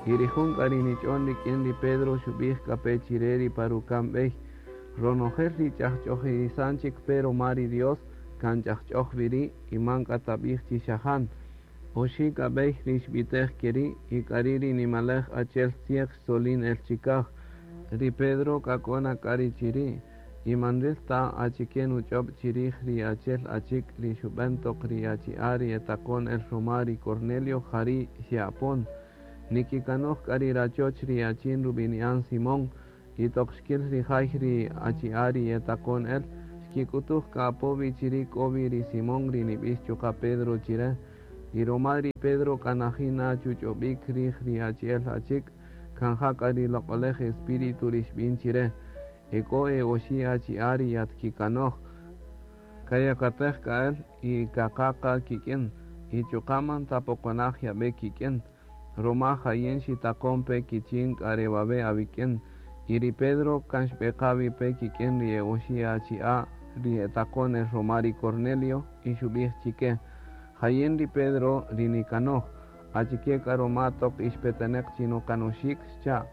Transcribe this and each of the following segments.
Irihun karinichon li Pedro shubih kape chireri parukan bej. Ronojer li chahchoji sanchik pero mari Dios kan chahchoh viri iman katabih chishahan. Oshika bej rishbitej kiri ikariri ni malej achel siek solin el chikaj. Ri Pedro kakona kari chiri. Imandil ta achiken uchob chirij ri achel achik ri shubentok ri achiari etakon el romari Cornelio jari siapon. Nikikanoj kari rachoch ri achin rubinian Simón. Itokskil ri jai ri achiari etakon el. Skikutuj kapovi chiri kovi ri Simón ri nibis chuka Pedro chire. Iromari Pedro kanajina chuchobik ri achiel achik. Kanjakari lokolej espíritu rishbin chire. Eko oshi achiari yatkikanoj. Kaya katej kael y kakaka kikin. Y chukaman tapokonaj yabe kikin. Roma jayen shitakon pe kichin karebabe abikin. Iri Pedro kanshbekabi pe kikin ri oshi achia ri etakon el romari Cornelio y shubih chike. Jayen ri Pedro ri nikanoj. Achike karomatok ishpetenek chino kanoshik cha.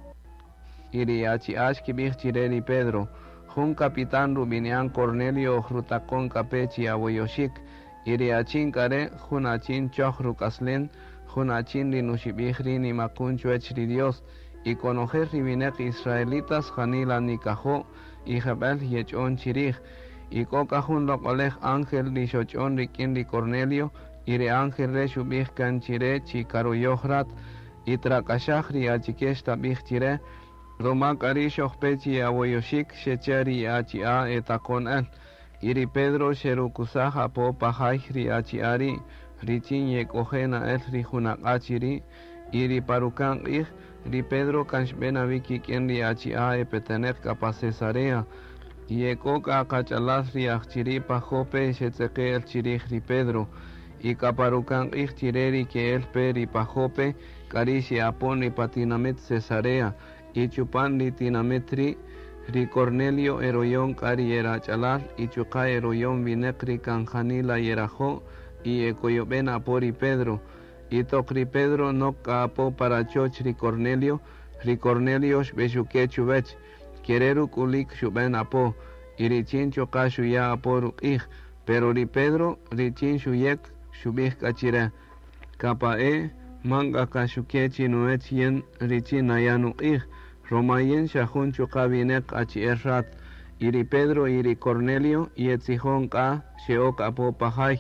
Iri achiash kibih chireri Pedro. Jun capitán rubinian Cornelio rutakon kapechi awoyoshik. Iri achin kare jun achin choch rukaslen. Jun achin rinushibih rini makun chuech ri Dios. Y conojer ribinek israelitas janila nikajo. Y jebel yechon chirij. Y coca jun lokolej ángel rishochon rikin ri Cornelio. Iri ángel re shubih kan chire chikaroyohrat. Y trakashach ri achikesh tabih chire. Roma karishoch pechi awoyoshik shechari achia etakon el. Iri Pedro sherukusaj apo pajai ri achiari. Richin yekojena el ri junakachiri. Iri parukan ij. Ri Pedro kanshbena viki kien ri achia epetenek kapa Cesarea. Yekoka kachalas ri achiri pajope shetzeke el chirij ri Pedro. Y kaparukan ij chireri que el peri pajope. Karishi apon ri patinamit Cesarea. Y chupan li tinametri ri Cornelio eroyon kari era chalal y chuka eroyon vinekri kanjanila yerajo y ekoyoben apori Pedro y tokri Pedro no kapo para choch ri Cornelio shbeshuke chubech quereru kulik shuben apo y richin choka shuya aporu ij pero ri Pedro richin shuyek shubih kachire kapa manga kashuke chinuech yen richin ayanu ij Romayen shahun chukabinek achierrat. Iri Pedro iri Cornelio y etzihon ka sheok apo pajai.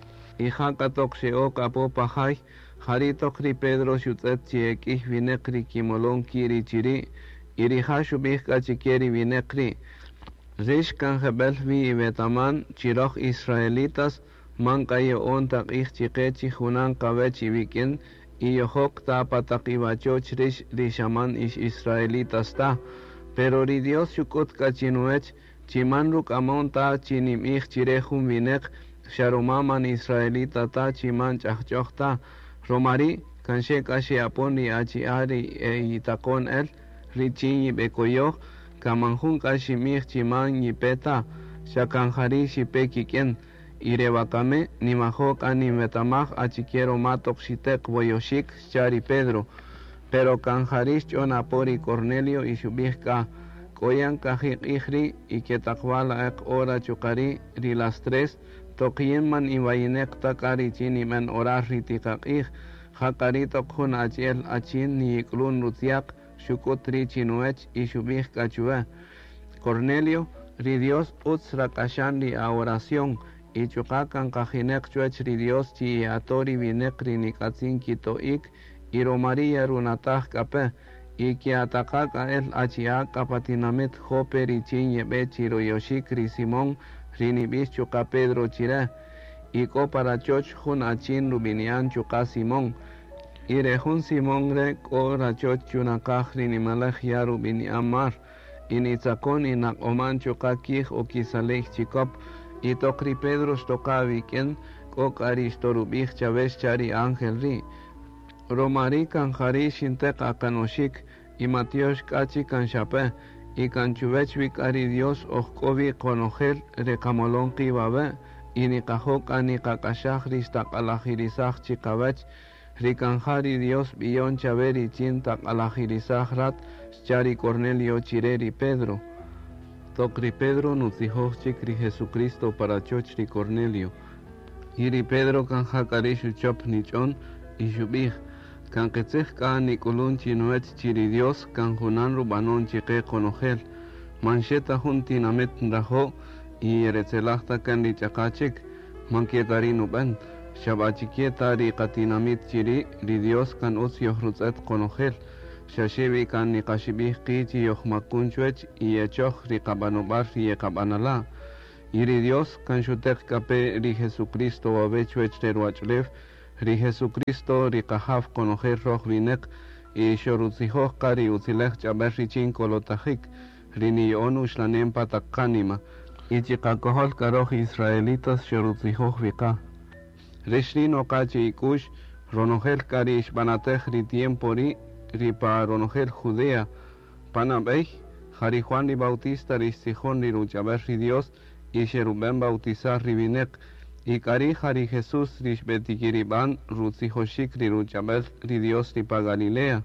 Y hakatok sheok apo pajai. Haritok ri Pedro shutzet chiekih vinekri kimolon kiri chiri. Iri hashubih kachikeri vinekri. Rish kan jebel vi betaman chiroch israelitas. Man kayo ontak ich chikechi hunan kabechi vikin. Y yohok ta patakibachoch rishaman ish israelitas ta. Pero ri Dios shukut kachinuech, chimanruk amon ta chinim ich chirejun vinek, sharomaman israelita ta chiman chachchoch ta. Romari, kanshek ashi apon ri achiari itakon el, richin yibekoyoch, kamanjun kashimich chiman yipeta, shakanjari shipekiken. Irebakame ni majok ani metamaj achiquiero matok shitek boyoshik chari Pedro pero kanjarish chonapori Cornelio y shubihka koyan kajik ijri y ketakwala ek ora chukari ri las 3 tokien man ibayinek takari chini men orar ritikak ij hakari tokhun achiel achin ni iklun rutiak shukutri chinuech y shubihka chue Cornelio ri Dios utsrakashan ri a oración y chukakan kajinek chuech ri Dios chi atori vinek ri nikatzin kitoik y romaria runataj kape y ki atakaka el achiaka patinamit jope ri chin yebe chiroyoshik ri Simón ri nibis chuka Pedro chire y ko para choch jun achin rubinian chuka Simón y rejun Simón re ko rachoch chunakaj ri nimalej ya rubinian mar y nitzakon y nakoman chuka kij o kisalej chikop y tokri Pedro stokavi ken kok aristorubih chaves chari ángel ri. Romari kanjari shintek akanoshik y Matios kachi kanshape y kanchuvechvik ari Dios ohkovi konogel rekamolon kibabe y nikajok anikakashach ristak alajirisach chikabech ricanjari Dios billon chaveri chinta alajirisahrat chari Cornelio chireri Pedro tokri Pedro nutsihochik ri Jesucristo para chochri Cornelio iri Pedro kan hakarishu chop nichon ishubih kan ketzeh kan nikulun chinuet chiri Dios kan junan rubanon chique conogel mancheta juntinamet rajo y eretzelachta kan lichakachik manquietarinu ban shabachiquieta ri qatinamit chiri ri Dios kan utz yohrutzet conogel shashibi kan niqashibih qichi yohmakunchwech y echoh ri qabanobar ri qabanala iri Dios kan shutek kape ri Jesucristo wabechwech teruachlev ri Jesucristo ri qahaf conogel roh vinek y shorutzihoh qari utzilech chaber ri chinkolotajik ri niyon ushlanem patakkanima y chiqakohol karoh israelitas shorutzihoh vika Rishrin okachi ikush ronogel kari ishbanatej ri tiempo ri pa ronogel Judea panabej jari Juan ri Bautista ri Sijón ri ruchaber ri Dios y Sheruben bautizar ri vinek y kari jari Jesús ri shbetikiriban rutzihoshik ri ruchaber ri Dios ri pa Galilea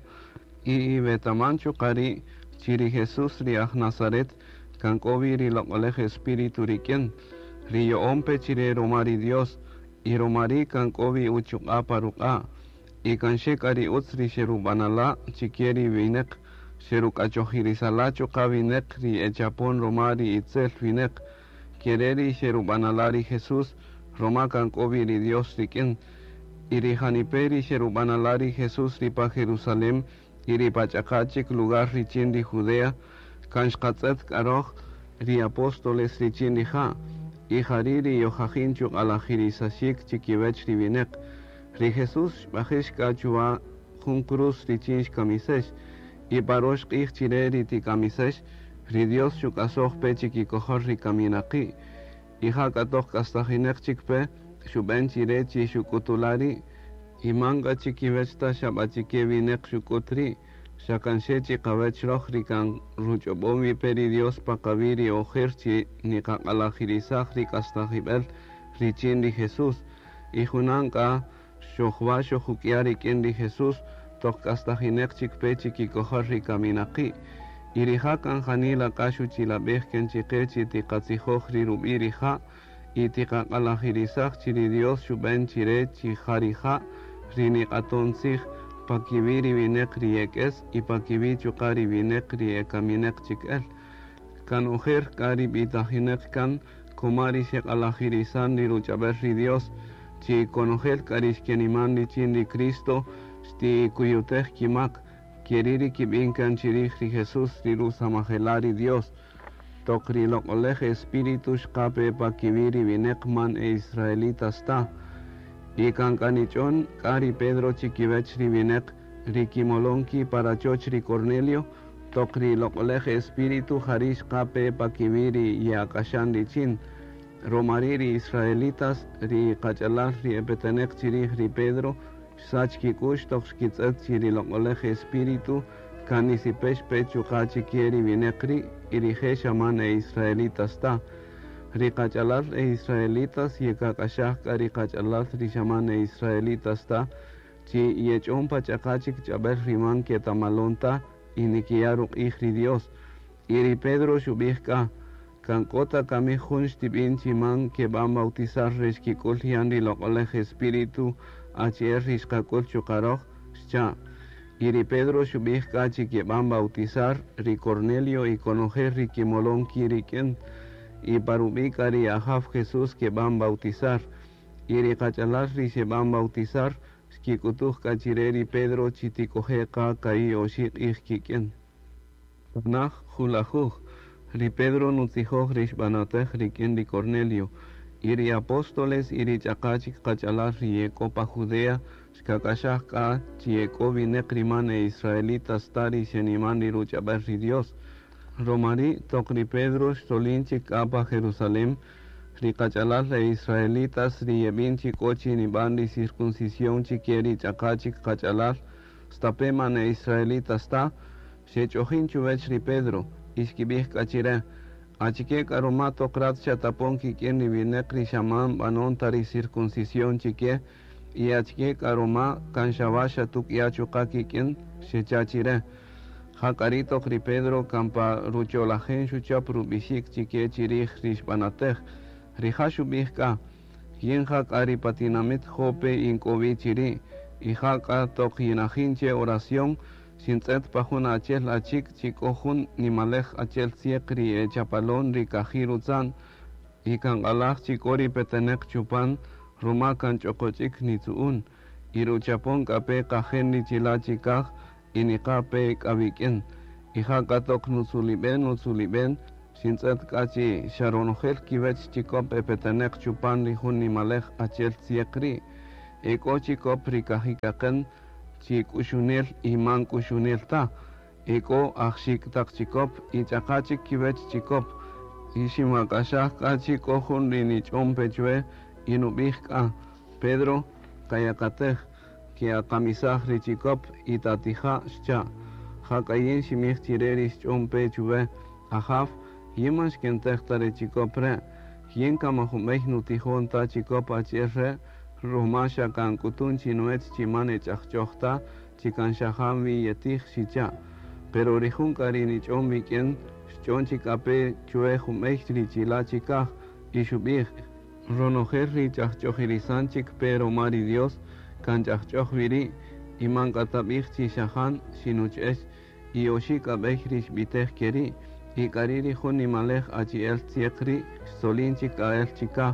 y betamancho kari chiri Jesús ri aj Nazaret kankovi ri lokolej espíritu riken ri yoompe chire romari Dios y romari kankovi uchuqa paruqa y kanshek ari utsri sherubanala chikieri vinek sherukachohirisalacho kavinek ri echapon romari itzel vinek kiereri sherubanalari Jesús roma kankovi ri Dios riken y ri haniperi sherubanalari Jesús ri pa Jerusalem y ri pachakachik lugar ri chin ri Judea kanshkatzet karoh ri apóstoles ri chin ri ha y hariri yohajinchuk alajirisashik chikiwech ri vinek ri Jesús bajish kachua jun cruz ri chinsh kamisesh y parosh qih chireri ti kamisesh ri Dios shukasoh pe chikikohor ri kaminaki y hakatoh kastajinek chikpe shuben chire chi shukutulari y manga chikiwechta shabachike vinek shukutri shakanshe chikawech roh ri kan ruchobomi peri Dios pakaviri ojerchi ni kakalajirisaj ri kastajibel ri chin ri Jesús y junanka shohwa shohukiari ken ri Jesús tok kastajinek chikpe chikikohor ri kaminaki y ri hakan janila kashu chilabej ken chikechi ti katzihoj ri rubiri ha y ti kakalajirisaj chiri Dios shuben chire chijarija ri niqatonsij pakibiri vinek ri ekes y pakibi chukari vinek ri ekaminek chikel kan ujer kari bitajinek kan kumari shek alajirisan ri ruchaber ri Dios chi konogel karish keniman ri chin ri Cristo sti kuyutej kimak kieriri kibinkan chirij ri Jesús ri rusamajelari Dios tokri lokolej espíritu shkape pakibiri vinek man e israelitas ta y kankanichon kari Pedro chikiwech ri vinek ri kimolonki para choch ri Cornelio tokri lokolej espíritu harish kape pakibiri y akashan ri chin romari ri israelitas ri kachalar ri epetenek chirij ri Pedro sach kikush tok shkitzet chiri lokolej espíritu kanisipesh pechu kachikieri vinek ri iri shaman e israelitas ta ri kachalar e israelitas y kakashah ri kachalar ri shaman e israelitas ta chi yechon pachakachik chaber riman que tamalonta y nikiaruk ri Dios iri Pedro shubihka kankota kami junsh tibin chiman que van bautizar reshkikul hianri lokolej espíritu achier rishkakul chukaroj shcha iri Pedro shubihka que van bautizar ri Cornelio y conojer ri kimolon kiriken y parubika ri ahaf Jesús que van bautizar iri kachalar ri se van bautizar skikutuj kachireri Pedro chitikojeqa kai oshik ihkiken nach hulajuj ri Pedro nutzihoj rishbanatej riken ri Cornelio iri apóstoles iri chakachik kachalar ri ekopa Judea shkakashahka chieko vinek riman e israelitas tari sheniman ri ruchaber ri Dios romari tokri Pedro shtolinchik apa Jerusalem ri kachalar re israelitas ri yebinchik ochi niban ri circuncisión chikieri chakachik kachalar stapeman e israelitas ta shechojin chuvech ri Pedro ishkibih kachire achike karomato krat chatapon kikien ri vinek ri shaman banon tari circuncisión chikie iachke karoma kanshabasha tukiachukakikin shechachire Jacarito Cri Pedro Campa Rucholajen Shuchap Rubishik Chique Chirich Rishbanatech Rihashu Bihka Yen Hakari Patinamit Jope Inkovi Chiri y Haka Tok Yinajinche oración Sinzet Pajuna Achel Achik Chikojun Nimalech Achel Siekri Chapalon Rikajiruzan y Kangalach Chikori Petenek Chupan Rumakan Chokochik Nitsuun Iruchapon Kape Kajen Chilachikaj Inikape Kabiken, Ihakatok Nusuliben, Sinzet Kachi Sharonogel Kivech Chikop Epetenek Chupan Rihuni Malech Achel Siekri, Eko Chikop Rikahikaken, Chikushunil Iman Kushunil Ta, Eko Achik Tak Chikop, Ichakachik Kivech Chikop, Ishimakashak Kachi Kohun Rinichon Pechue, Inubihka, Pedro Kayakatech. Kia kamisah richikop itatija shcha hakayin shimich tireris chompe chuve ahaf yimash kentechta richikopre yin kamahumech nutijon ta chikop achierre rumasha kan kutun chinuet chimane chachchohta chikan shaham vi yetich shicha pero rihun karini chombi kien shchon chikape chue humech richila chikah ishubich ronojer richachchohirisan chik pero mari Dios Kanchachchoh viri iman katabich chishahan sinuchesh ioshika bechrish bitech keri ikariri juni malech achi el tsiekri solin chika el chikah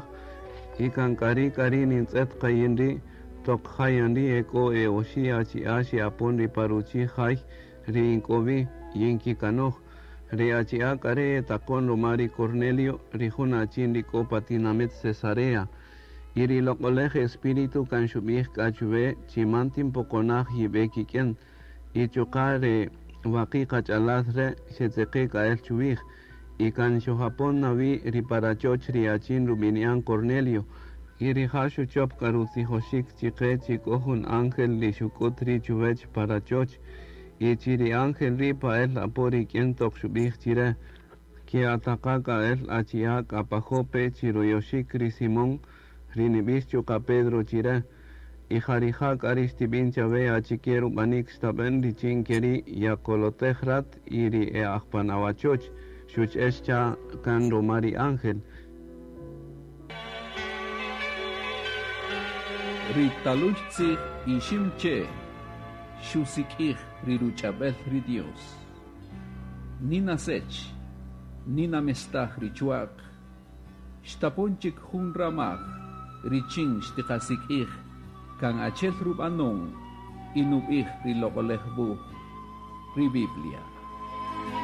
ikan kari nintzet kayinri tok hayanri eko eoshi achi aponri paruchi hay ri inkovi yinki kanoh ri achi akare takon romari Cornelio ri juna chinri kopatinamet Cesarea Iri lokolej espíritu kanshubih kachuve chimantin pokonaj yibekiken ichukare waki kachalasre shetzeke kael chubih y kanshohapon navi riparachoch riachin rubinian Cornelio iri hashu chop karusi hoshik chike chikohun ángel lishukut ri chuvech parachoch y chiri ángel ri pael apori kien tokshubih chire ki ataka kael achiak apajope chiroyoshik ri Simón Rinibichu ka Pedro chira y jarija karistibin chabe achiquero banik staben richin keri ya kolotejrat iri e akpanawachoch shuch escha kan romari ángel Ritaluchzi ishimche shusikih riruchabel ri Dios Nina sech Nina mestah richuak Shtaponchik hun ramach Riching stikasik kan achel rubanon inubih ri lokolehbu ri Biblia.